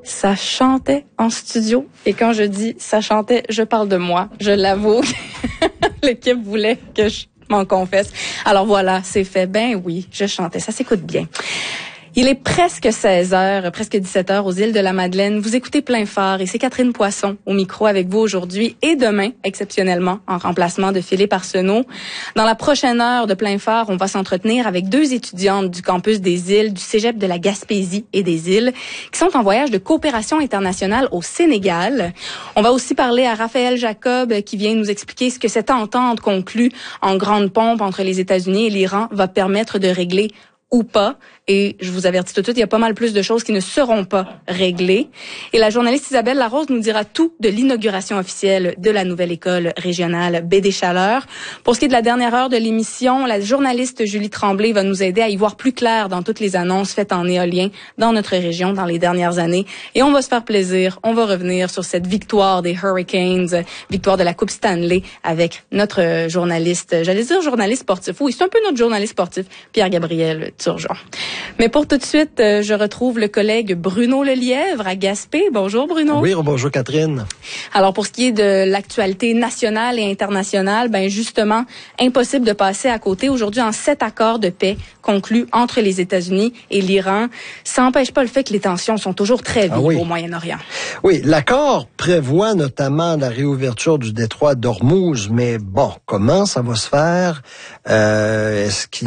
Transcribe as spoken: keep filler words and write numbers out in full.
Ça chantait en studio. Et quand je dis ça chantait, je parle de moi. Je l'avoue. L'équipe voulait que je m'en confesse. Alors voilà, c'est fait. Ben oui, je chantais. Ça s'écoute bien. Il est presque seize heures, presque dix-sept heures aux îles de la Madeleine. Vous écoutez Plein Phare et c'est Catherine Poisson au micro avec vous aujourd'hui et demain, exceptionnellement, en remplacement de Philippe Arsenault. Dans la prochaine heure de Plein Phare, on va s'entretenir avec deux étudiantes du campus des îles, du cégep de la Gaspésie et des îles, qui sont en voyage de coopération internationale au Sénégal. On va aussi parler à Raphaël Jacob, qui vient nous expliquer ce que cette entente conclue en grande pompe entre les États-Unis et l'Iran va permettre de régler ou pas. Et je vous avertis tout de suite, il y a pas mal plus de choses qui ne seront pas réglées. Et la journaliste Isabelle Larose nous dira tout de l'inauguration officielle de la nouvelle école régionale Baie des Chaleurs. Pour ce qui est de la dernière heure de l'émission, la journaliste Julie Tremblay va nous aider à y voir plus clair dans toutes les annonces faites en éolien dans notre région dans les dernières années. Et on va se faire plaisir. On va revenir sur cette victoire des Hurricanes, victoire de la Coupe Stanley avec notre journaliste, j'allais dire journaliste sportif. Oui, c'est un peu notre journaliste sportif, Pierre-Gabriel Turgeon. Mais pour tout de suite, euh, je retrouve le collègue Bruno Lelièvre à Gaspé. Bonjour Bruno. Oui, bonjour Catherine. Alors pour ce qui est de l'actualité nationale et internationale, ben justement, impossible de passer à côté. Aujourd'hui, en sept accords de paix conclus entre les États-Unis et l'Iran, ça n'empêche pas le fait que les tensions sont toujours très vives ah oui. au Moyen-Orient. Oui, l'accord prévoit notamment la réouverture du détroit d'Ormuz, mais bon, comment ça va se faire? Euh, est-ce qu'il